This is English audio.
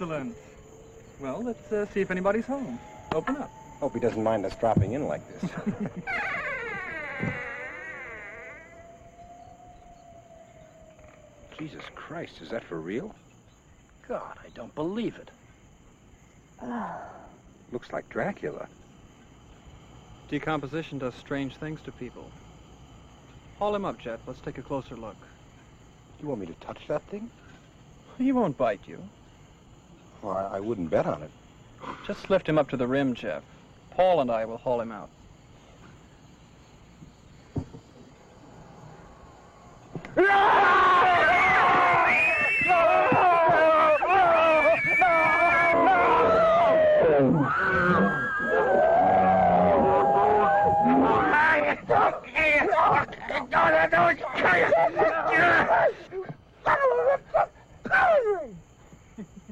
Excellent. Well, let's see if anybody's home. Open up. Hope he doesn't mind us dropping in like this. Jesus Christ, is that for real? God, I don't believe it. Looks like Dracula. Decomposition does strange things to people. Haul him up, Jet. Let's take a closer look. You want me to touch that thing? He won't bite you. Well, I wouldn't bet on it. Just lift him up to the rim, Jeff. Paul and I will haul him out.